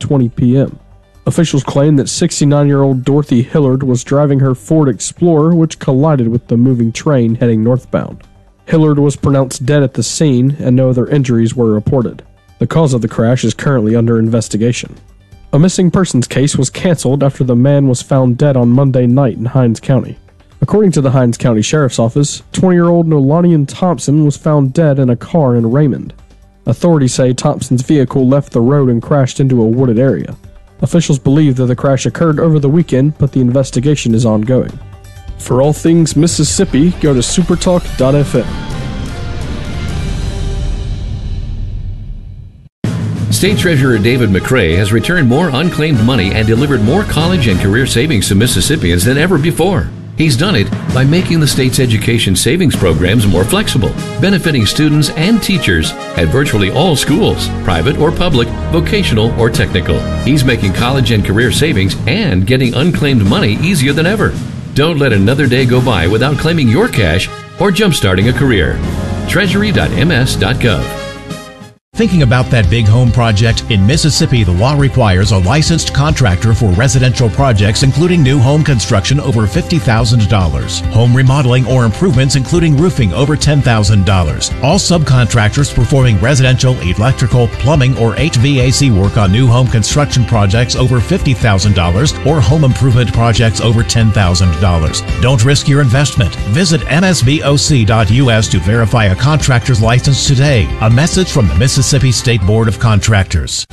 5:20 p.m. Officials claim that 69-year-old Dorothy Hillard was driving her Ford Explorer, which collided with the moving train heading northbound. Hillard was pronounced dead at the scene, and no other injuries were reported. The cause of the crash is currently under investigation. A missing persons case was canceled after the man was found dead on Monday night in Hinds County. According to the Hinds County Sheriff's Office, 20-year-old Nolanian Thompson was found dead in a car in Raymond. Authorities say Thompson's vehicle left the road and crashed into a wooded area. Officials believe that the crash occurred over the weekend, but the investigation is ongoing. For all things Mississippi, go to supertalk.fm. State Treasurer David McRae has returned more unclaimed money and delivered more college and career savings to Mississippians than ever before. He's done it by making the state's education savings programs more flexible, benefiting students and teachers at virtually all schools, private or public, vocational or technical. He's making college and career savings and getting unclaimed money easier than ever. Don't let another day go by without claiming your cash or jumpstarting a career. Treasury.ms.gov. Thinking about that big home project? In Mississippi, the law requires a licensed contractor for residential projects, including new home construction over $50,000. Home remodeling or improvements, including roofing, over $10,000. All subcontractors performing residential, electrical, plumbing, or HVAC work on new home construction projects over $50,000 or home improvement projects over $10,000. Don't risk your investment. Visit msboc.us to verify a contractor's license today. A message from the Mississippi State Board of Contractors.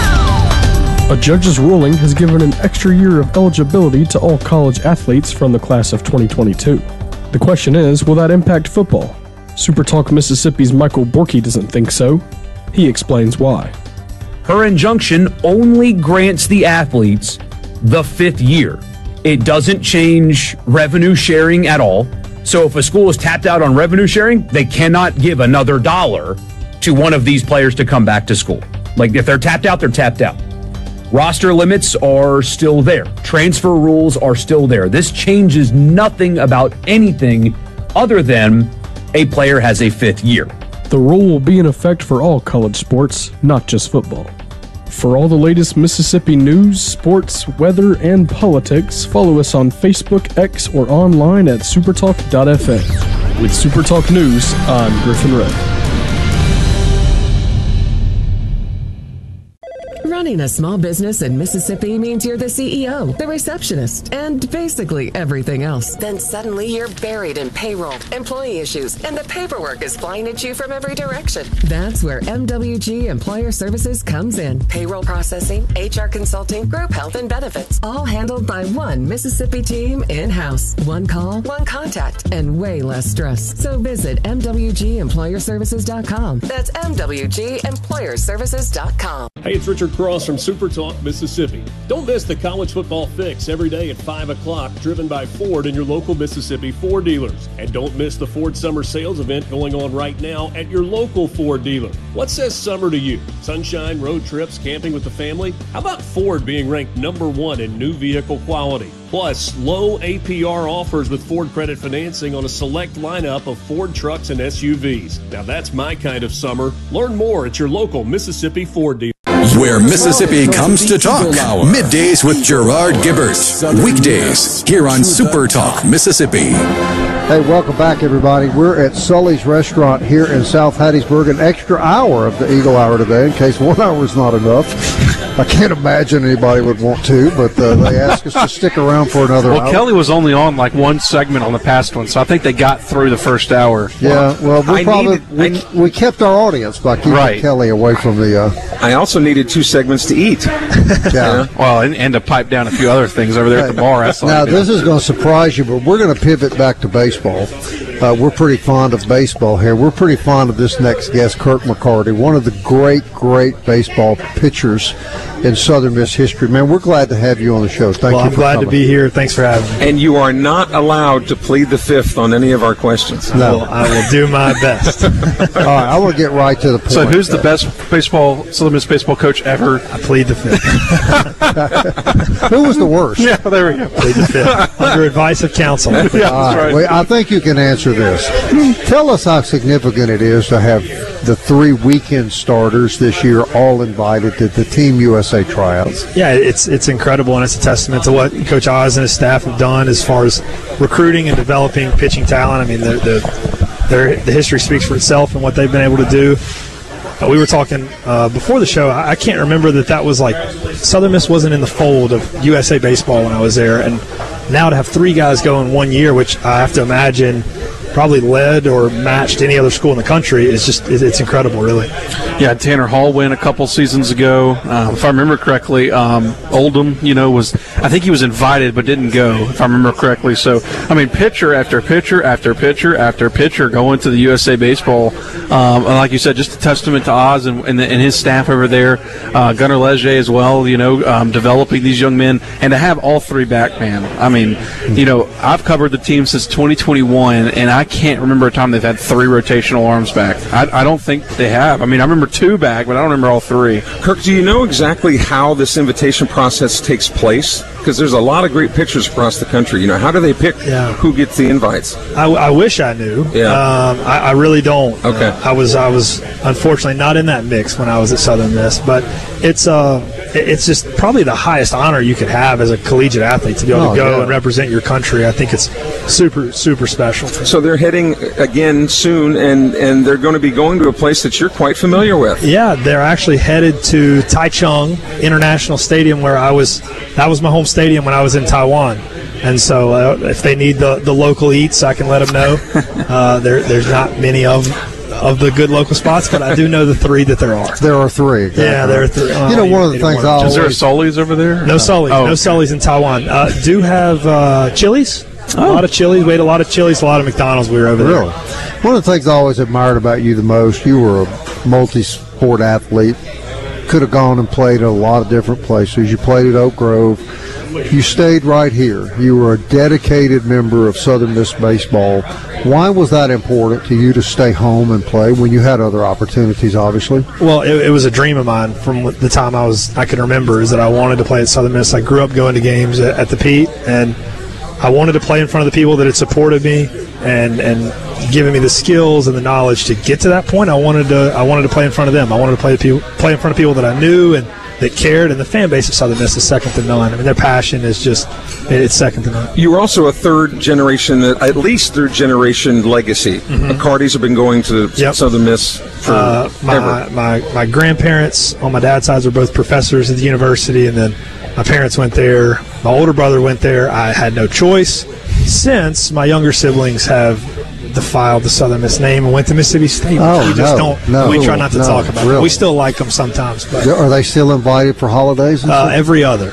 A judge's ruling has given an extra year of eligibility to all college athletes from the class of 2022. The question is, will that impact football? SuperTalk Mississippi's Michael Borky doesn't think so. He explains why. Her injunction only grants the athletes the 5th year. It doesn't change revenue sharing at all. So if a school is tapped out on revenue sharing, they cannot give another dollar to one of these players to come back to school. Like, if they're tapped out, they're tapped out. Roster limits are still there. Transfer rules are still there. This changes nothing about anything other than a player has a 5th year. The rule will be in effect for all college sports, not just football. For all the latest Mississippi news, sports, weather, and politics, follow us on Facebook, X, or online at supertalk.fm. With SuperTalk News, I'm Griffin Ray. Running a small business in Mississippi means you're the CEO, the receptionist, and basically everything else. Then suddenly you're buried in payroll, employee issues, and the paperwork is flying at you from every direction. That's where MWG Employer Services comes in. Payroll processing, HR consulting, group health and benefits, all handled by one Mississippi team in-house. One call, one contact, and way less stress. So visit MWGEmployerServices.com. That's MWGEmployerServices.com. Hey, it's Richard Cross from Super Talk, Mississippi. Don't miss the College Football Fix every day at 5 o'clock, driven by Ford and your local Mississippi Ford dealers. And don't miss the Ford Summer Sales event going on right now at your local Ford dealer. What says summer to you? Sunshine, road trips, camping with the family? How about Ford being ranked #1 in new vehicle quality? Plus, low APR offers with Ford Credit Financing on a select lineup of Ford trucks and SUVs. Now that's my kind of summer. Learn more at your local Mississippi Ford dealer. Where Mississippi comes to talk. Middays with Gerard Gibbert. Weekdays here on Super Talk Mississippi. Hey, welcome back, everybody. We're at Sully's Restaurant here in South Hattiesburg. An extra hour of the Eagle Hour today in case 1 hour is not enough. I can't imagine anybody would want to, but they asked us to stick around for another hour. Well, Kelly was only on like one segment on the past one, so I think they got through the first hour. Yeah, well, we kept our audience by keeping Kelly away from the... I also needed 2 segments to eat. Yeah. Well, and to pipe down a few other things over there at the bar. Now, this is going to surprise you, but we're going to pivot back to baseball. We're pretty fond of baseball here. We're pretty fond of this next guest, Kirk McCarty, one of the great baseball pitchers in Southern Miss history. Man, we're glad to have you on the show. Thank you for coming. I'm glad to be here. Thanks for having me. And you are not allowed to plead the fifth on any of our questions. No. I will do my best. All right, I want to get right to the point. So who's the best Southern Miss baseball coach ever? I plead the fifth. Who was the worst? Yeah, there we go. Plead the fifth. Under advice of counsel. Yeah, that's right. Well, I think you can answer this. Tell us how significant it is to have the 3 weekend starters this year all invited to the Team USA tryouts. Yeah, it's incredible, and it's a testament to what Coach Oz and his staff have done as far as recruiting and developing pitching talent. I mean, the history speaks for itself and what they've been able to do. We were talking before the show. I can't remember that was like Southern Miss wasn't in the fold of USA Baseball when I was there, and now to have 3 guys go in 1 year, which I have to imagine probably led or matched any other school in the country, is just it's incredible, really. Yeah, Tanner Hall went a couple seasons ago. If I remember correctly, Oldham, I think he was invited but didn't go, if I remember correctly. So, I mean, pitcher after pitcher after pitcher after pitcher going to the USA Baseball. And like you said, just a testament to Oz and his staff over there, Gunnar Leger as well, developing these young men. And to have all 3 back, man, I mean, I've covered the team since 2021, and I can't remember a time they've had 3 rotational arms back. I don't think they have. I mean, I remember 2 back, but I don't remember all 3. Kirk, do you know exactly how this invitation process takes place? Because there's a lot of great pitchers across the country. How do they pick who gets the invites? I wish I knew. Yeah. I really don't. Okay. I was unfortunately not in that mix when I was at Southern Miss, but it's just probably the highest honor you could have as a collegiate athlete to be able to go and represent your country. I think it's super, super special. So they're heading again soon, and they're going to be going to a place that you're quite familiar with. Yeah, they're actually headed to Taichung International Stadium, where that was my home stadium when I was in Taiwan. And so if they need the local eats, I can let them know. There's not many of the good local spots, but I do know the 3 that there are. There are 3. Exactly. Yeah, there are 3. One of the things is there a Sully's over there? No Sully's. Oh, no Sully's in Taiwan. Do have Chili's. A lot of Chili's. We ate a lot of Chili's, a lot of McDonald's. We were over there. Really? One of the things I always admired about you the most, you were a multi-sport athlete. Could have gone and played at a lot of different places. You played at Oak Grove. You stayed right here. You were a dedicated member of Southern Miss baseball. Why was that important to you to stay home and play when you had other opportunities, obviously? Well, it was a dream of mine from the time I can remember, is that I wanted to play at Southern Miss. I grew up going to games at the Pete, and I wanted to play in front of the people that had supported me and given me the skills and the knowledge to get to that point. I wanted to play in front of them. I wanted to play in front of people that I knew and that cared, and the fan base of Southern Miss is second to none. I mean, their passion is it's second to none. You were also a third generation legacy. Mm-hmm. Cardis have been going to Southern Miss forever. My grandparents on my dad's side were both professors at the university, and then my parents went there. My older brother went there. I had no choice, since my younger siblings have defiled the Southern Miss name and went to Mississippi State. Oh, we just don't. We try not to talk about it. We still like them sometimes. But are they still invited for holidays? Every other.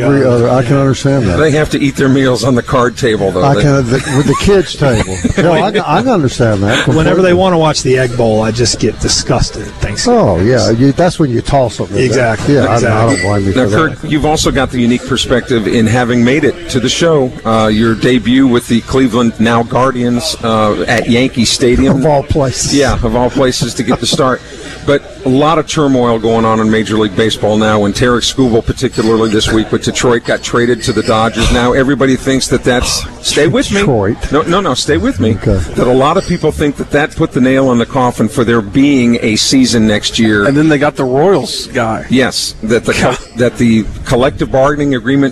I can understand that. They have to eat their meals on the card table, though. With the kids' table. No, I can understand that completely. Whenever they want to watch the Egg Bowl, I just get disgusted at Thanksgiving. Oh, yeah. That's when you toss them. Exactly. Yeah, exactly. I don't blame you for that. Now, Kirk, you've also got the unique perspective in having made it to the show. Your debut with the Cleveland now Guardians at Yankee Stadium. Of all places. Yeah, of all places to get the start. But a lot of turmoil going on in Major League Baseball now, and Tarek Skubal particularly this week with Detroit got traded to the Dodgers. Now everybody thinks that's stay with me. Detroit. No, stay with me. Okay. That a lot of people think that put the nail in the coffin for there being a season next year. And then they got the Royals guy. Yes, that the collective bargaining agreement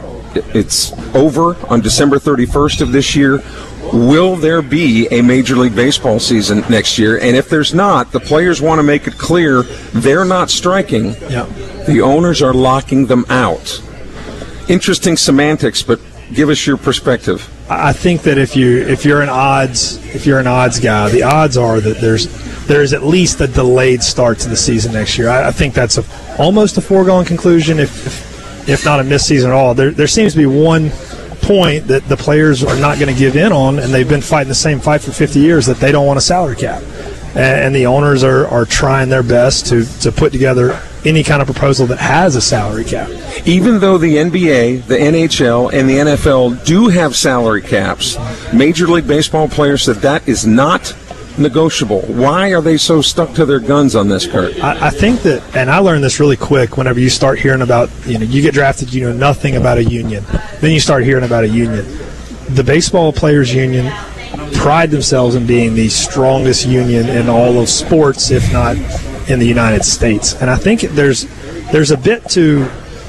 it's over on December 31st of this year. Will there be a Major League Baseball season next year? And if there's not, the players want to make it clear they're not striking. Yeah. The owners are locking them out. Interesting semantics, but give us your perspective. I think that if you're an odds guy, the odds are that there's at least a delayed start to the season next year. I think that's almost a foregone conclusion, if not a missed season at all. There seems to be one point that the players are not going to give in on, and they've been fighting the same fight for 50 years, that they don't want a salary cap. And the owners are trying their best to put together any kind of proposal that has a salary cap. Even though the NBA, the NHL, and the NFL do have salary caps, Major League Baseball players said that is not negotiable. Why are they so stuck to their guns on this, Kurt? I think that, and I learned this really quick whenever you start hearing about, you get drafted, you know nothing about a union. Then you start hearing about a union. The baseball players union pride themselves in being the strongest union in all of sports, if not in the United States. And I think there's a bit to